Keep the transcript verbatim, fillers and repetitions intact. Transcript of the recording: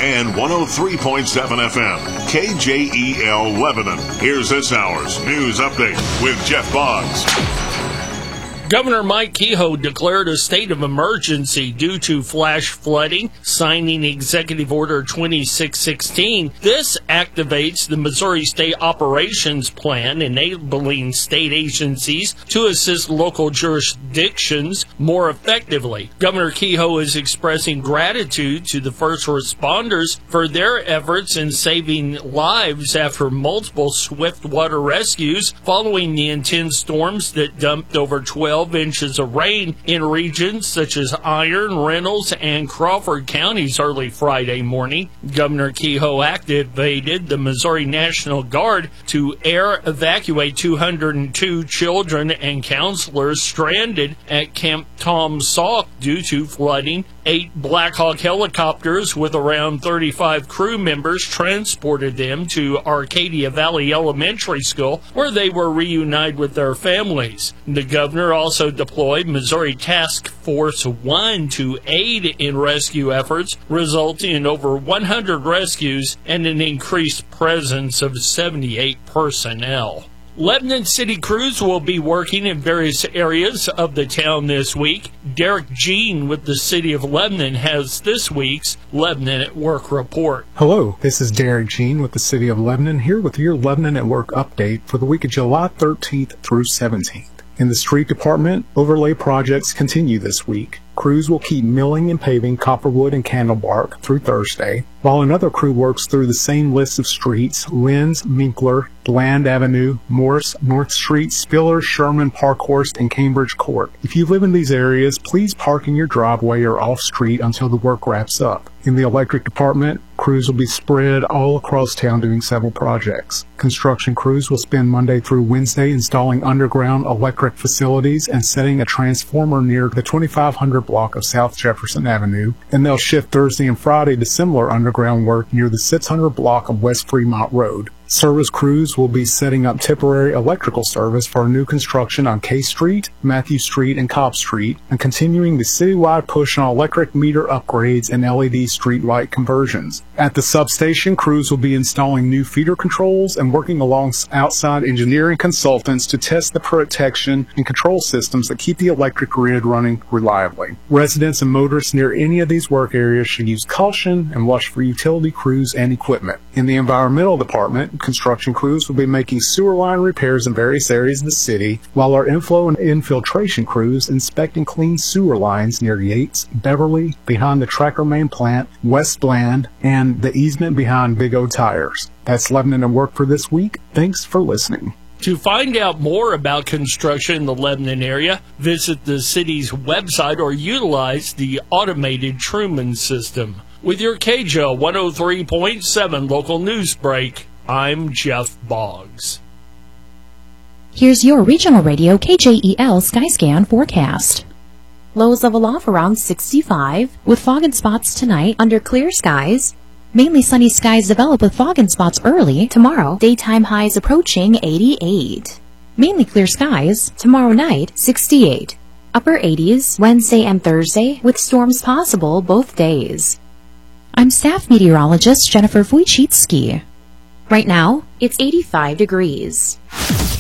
and one oh three point seven F M, K J E L Lebanon. Here's this hour's news update with Jeff Boggs. Governor Mike Kehoe declared a state of emergency due to flash flooding, signing Executive Order twenty-six sixteen. This activates the Missouri State Operations Plan, enabling state agencies to assist local jurisdictions more effectively. Governor Kehoe is expressing gratitude to the first responders for their efforts in saving lives after multiple swift water rescues following the intense storms that dumped over twelve inches of rain in regions such as Iron, Reynolds, and Crawford counties early Friday morning. Governor Kehoe activated the Missouri National Guard to air evacuate two hundred two children and counselors stranded at Camp Tom Sauk due to flooding. Eight Black Hawk helicopters with around thirty-five crew members transported them to Arcadia Valley Elementary School, where they were reunited with their families. The governor also deployed Missouri Task Force one to aid in rescue efforts, resulting in over one hundred rescues and an increased presence of seventy-eight personnel. Lebanon City Crews will be working in various areas of the town this week. Derek Jean with the City of Lebanon has this week's Lebanon at Work report. Hello, this is Derek Jean with the City of Lebanon, here with your Lebanon at Work update for the week of July thirteenth through seventeenth. In the street department, overlay projects continue this week. Crews will keep milling and paving Copperwood and Candlebark through Thursday, while another crew works through the same list of streets: Linz, Minkler, Bland Avenue, Morse, North Street, Spiller, Sherman, Parkhurst, and Cambridge Court. If you live in these areas, please park in your driveway or off-street until the work wraps up. In the electric department, crews will be spread all across town doing several projects. Construction crews will spend Monday through Wednesday installing underground electric facilities and setting a transformer near the twenty-five hundred block of South Jefferson Avenue. Then they'll shift Thursday and Friday to similar underground work near the six hundred block of West Fremont Road. Service crews will be setting up temporary electrical service for new construction on K Street, Matthew Street, and Cobb Street, and continuing the citywide push on electric meter upgrades and L E D street light conversions. At the substation, crews will be installing new feeder controls and working along outside engineering consultants to test the protection and control systems that keep the electric grid running reliably. Residents and motorists near any of these work areas should use caution and watch for utility crews and equipment. In the environmental department, construction crews will be making sewer line repairs in various areas of the city, while our inflow and infiltration crews inspecting clean sewer lines near Yates, Beverly, behind the Tracker Main plant, West Bland, and the easement behind Big O Tires. That's Lebanon at Work for this week. Thanks for listening. To find out more about construction in the Lebanon area, visit the city's website or utilize the automated Truman system. With your K J O one oh three point seven local news break, I'm Jeff Boggs. Here's your regional radio K J E L Skyscan forecast. Lows level off around sixty-five, with fog and spots tonight under clear skies. Mainly sunny skies develop with fog and spots early. Tomorrow, daytime highs approaching eighty-eight. Mainly clear skies. Tomorrow night, sixty-eight. Upper eighties Wednesday and Thursday, with storms possible both days. I'm staff meteorologist Jennifer Wojcicki. Right now, it's eighty-five degrees.